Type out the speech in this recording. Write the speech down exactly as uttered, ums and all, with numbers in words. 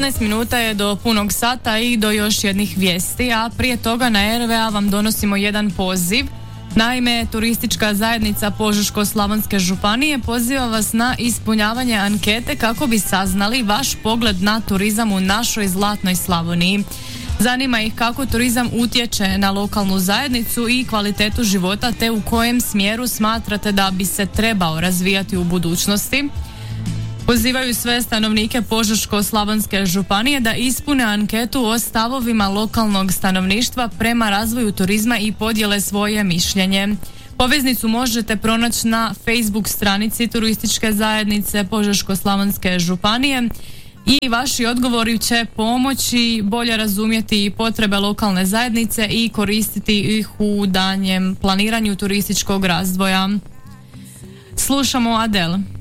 petnaest minuta je do punog sata i do još jednih vijesti, a prije toga na R V A vam donosimo jedan poziv. Naime, turistička zajednica Požeško-slavonske županije poziva vas na ispunjavanje ankete kako bi saznali vaš pogled na turizam u našoj zlatnoj Slavoniji. Zanima ih kako turizam utječe na lokalnu zajednicu i kvalitetu života, te u kojem smjeru smatrate da bi se trebao razvijati u budućnosti. Pozivaju sve stanovnike Požeško-slavonske županije da ispune anketu o stavovima lokalnog stanovništva prema razvoju turizma i podijele svoje mišljenje. Poveznicu možete pronaći na Facebook stranici turističke zajednice Požeško-slavonske županije i vaši odgovori će pomoći bolje razumjeti potrebe lokalne zajednice i koristiti ih u danjem planiranju turističkog razvoja. Slušamo Adele.